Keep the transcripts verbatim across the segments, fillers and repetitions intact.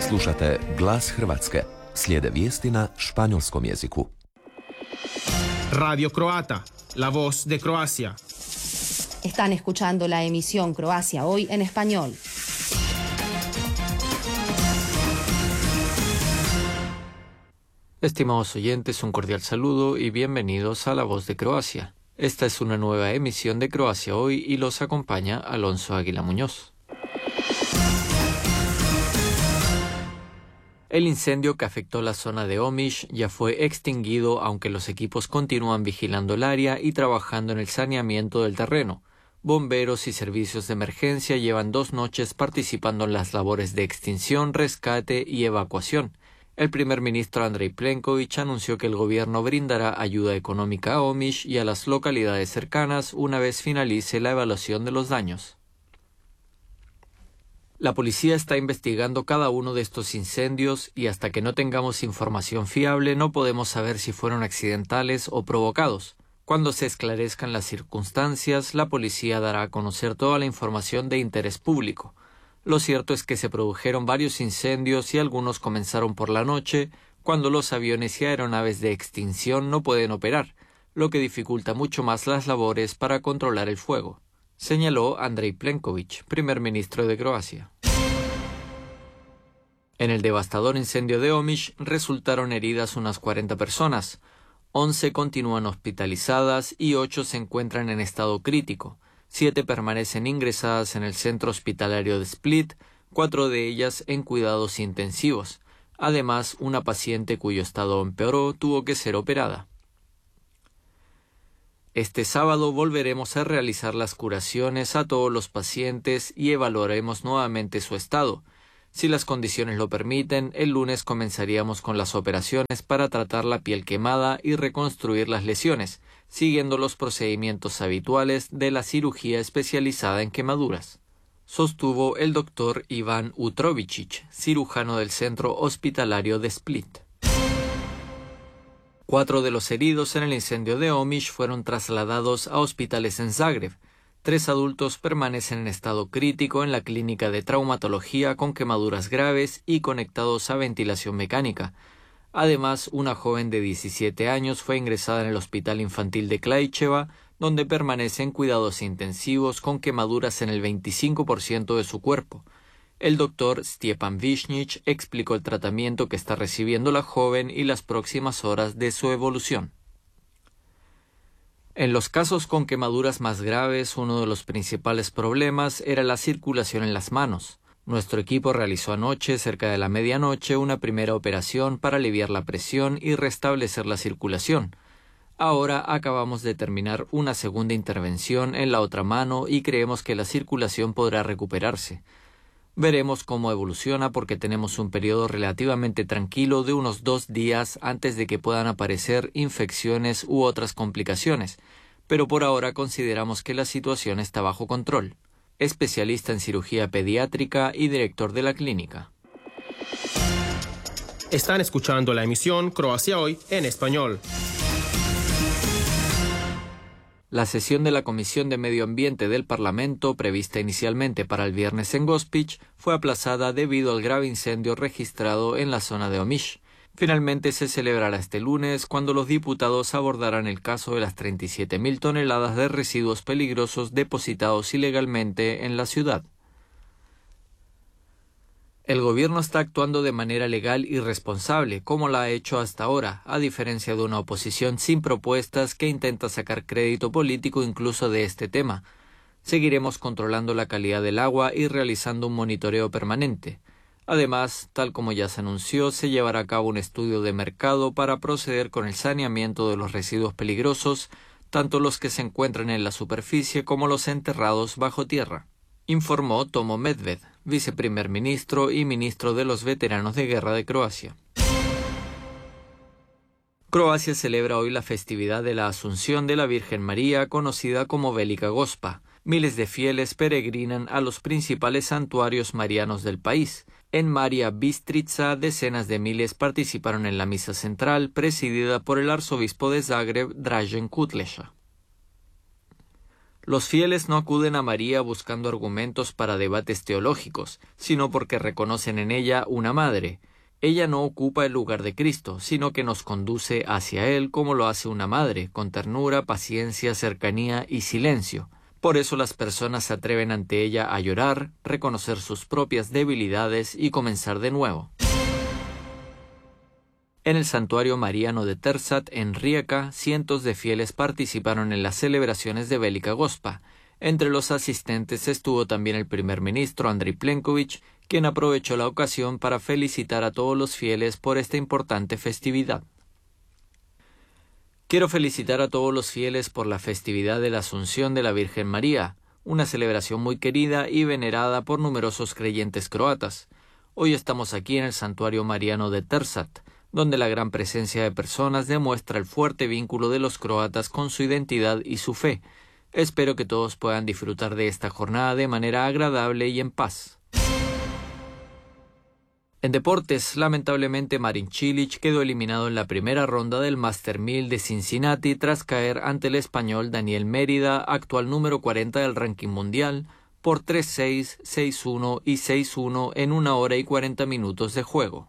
Slušate Glas Hrvatske. Slijede vijesti na španjolskom jeziku. Radio Croata, la voz de Croacia. Están escuchando la emisión Croacia Hoy en español. Estimados oyentes, un cordial saludo y bienvenidos a La Voz de Croacia. Esta es una nueva emisión de Croacia Hoy y los acompaña Alonso Águila Muñoz. El incendio que afectó la zona de Omiš ya fue extinguido, aunque los equipos continúan vigilando el área y trabajando en el saneamiento del terreno. Bomberos y servicios de emergencia llevan dos noches participando en las labores de extinción, rescate y evacuación. El primer ministro Andrej Plenković anunció que el gobierno brindará ayuda económica a Omiš y a las localidades cercanas una vez finalice la evaluación de los daños. La policía está investigando cada uno de estos incendios y hasta que no tengamos información fiable no podemos saber si fueron accidentales o provocados. Cuando se esclarezcan las circunstancias, la policía dará a conocer toda la información de interés público. Lo cierto es que se produjeron varios incendios y algunos comenzaron por la noche, cuando los aviones y aeronaves de extinción no pueden operar, lo que dificulta mucho más las labores para controlar el fuego, señaló Andrej Plenković, primer ministro de Croacia. En el devastador incendio de Omiš resultaron heridas unas cuarenta personas, once continúan hospitalizadas y ocho se encuentran en estado crítico. Siete permanecen ingresadas en el centro hospitalario de Split, cuatro de ellas en cuidados intensivos. Además, una paciente cuyo estado empeoró tuvo que ser operada. Este sábado volveremos a realizar las curaciones a todos los pacientes y evaluaremos nuevamente su estado. Si las condiciones lo permiten, el lunes comenzaríamos con las operaciones para tratar la piel quemada y reconstruir las lesiones, siguiendo los procedimientos habituales de la cirugía especializada en quemaduras, sostuvo el doctor Ivan Utrovicic, cirujano del centro hospitalario de Split. Cuatro de los heridos en el incendio de Omiš fueron trasladados a hospitales en Zagreb. Tres adultos permanecen en estado crítico en la clínica de traumatología con quemaduras graves y conectados a ventilación mecánica. Además, una joven de diecisiete años fue ingresada en el Hospital Infantil de Klaicheva, donde permanece en cuidados intensivos con quemaduras en el veinticinco por ciento de su cuerpo. El doctor Stjepan Višnjić explicó el tratamiento que está recibiendo la joven y las próximas horas de su evolución. En los casos con quemaduras más graves, uno de los principales problemas era la circulación en las manos. Nuestro equipo realizó anoche, cerca de la medianoche, una primera operación para aliviar la presión y restablecer la circulación. Ahora acabamos de terminar una segunda intervención en la otra mano y creemos que la circulación podrá recuperarse. Veremos cómo evoluciona porque tenemos un periodo relativamente tranquilo de unos dos días antes de que puedan aparecer infecciones u otras complicaciones, pero por ahora consideramos que la situación está bajo control. Especialista en cirugía pediátrica y director de la clínica. Están escuchando la emisión Croacia Hoy en español. La sesión de la Comisión de Medio Ambiente del Parlamento, prevista inicialmente para el viernes en Gospić, fue aplazada debido al grave incendio registrado en la zona de Omiš. Finalmente se celebrará este lunes, cuando los diputados abordarán el caso de las treinta y siete mil toneladas de residuos peligrosos depositados ilegalmente en la ciudad. El gobierno está actuando de manera legal y responsable, como la ha hecho hasta ahora, a diferencia de una oposición sin propuestas que intenta sacar crédito político incluso de este tema. Seguiremos controlando la calidad del agua y realizando un monitoreo permanente. Además, tal como ya se anunció, se llevará a cabo un estudio de mercado para proceder con el saneamiento de los residuos peligrosos, tanto los que se encuentran en la superficie como los enterrados bajo tierra, informó Tomo Medved, viceprimer ministro y ministro de los veteranos de guerra de Croacia. Croacia celebra hoy la festividad de la Asunción de la Virgen María, conocida como Velika Gospa. Miles de fieles peregrinan a los principales santuarios marianos del país. En María Bistrica, decenas de miles participaron en la misa central, presidida por el arzobispo de Zagreb, Dražen Kutleša. Los fieles no acuden a María buscando argumentos para debates teológicos, sino porque reconocen en ella una madre. Ella no ocupa el lugar de Cristo, sino que nos conduce hacia Él como lo hace una madre, con ternura, paciencia, cercanía y silencio. Por eso las personas se atreven ante ella a llorar, reconocer sus propias debilidades y comenzar de nuevo. En el santuario mariano de Terçat, en Rijeka, cientos de fieles participaron en las celebraciones de Velika Gospa. Entre los asistentes estuvo también el primer ministro Andrej Plenković, quien aprovechó la ocasión para felicitar a todos los fieles por esta importante festividad. Quiero felicitar a todos los fieles por la festividad de la Asunción de la Virgen María, una celebración muy querida y venerada por numerosos creyentes croatas. Hoy estamos aquí en el santuario mariano de Terçat, donde la gran presencia de personas demuestra el fuerte vínculo de los croatas con su identidad y su fe. Espero que todos puedan disfrutar de esta jornada de manera agradable y en paz. En deportes, lamentablemente Marin Cilic quedó eliminado en la primera ronda del Master mil de Cincinnati tras caer ante el español Daniel Mérida, actual número cuarenta del ranking mundial, por tres seis, seis uno y seis uno en una hora y cuarenta minutos de juego.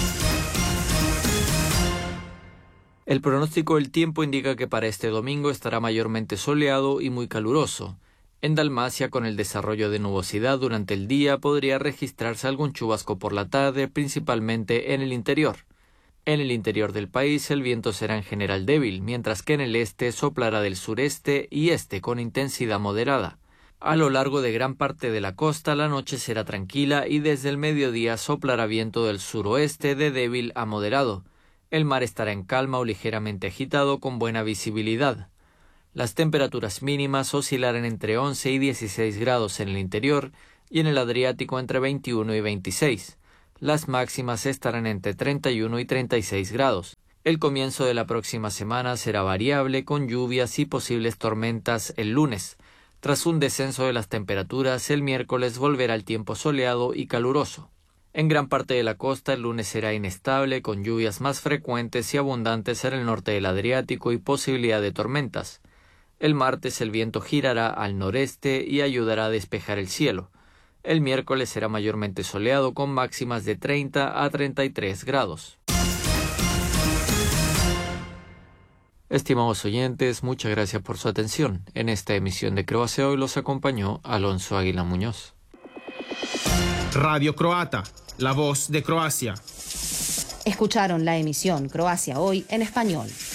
El pronóstico del tiempo indica que para este domingo estará mayormente soleado y muy caluroso. En Dalmacia, con el desarrollo de nubosidad durante el día, podría registrarse algún chubasco por la tarde, principalmente en el interior. En el interior del país el viento será en general débil, mientras que en el este soplará del sureste y este con intensidad moderada. A lo largo de gran parte de la costa la noche será tranquila y desde el mediodía soplará viento del suroeste de débil a moderado. El mar estará en calma o ligeramente agitado con buena visibilidad. Las temperaturas mínimas oscilarán entre once y dieciséis grados en el interior y en el Adriático entre veintiuno y veintiséis. Las máximas estarán entre treinta y uno y treinta y seis grados. El comienzo de la próxima semana será variable con lluvias y posibles tormentas el lunes. Tras un descenso de las temperaturas, el miércoles volverá el tiempo soleado y caluroso. En gran parte de la costa el lunes será inestable, con lluvias más frecuentes y abundantes en el norte del Adriático y posibilidad de tormentas. El martes el viento girará al noreste y ayudará a despejar el cielo. El miércoles será mayormente soleado con máximas de treinta a treinta y tres grados. Estimados oyentes, muchas gracias por su atención. En esta emisión de Croacia Hoy los acompañó Alonso Águila Muñoz. Radio Croata, la voz de Croacia. Escucharon la emisión Croacia Hoy en español.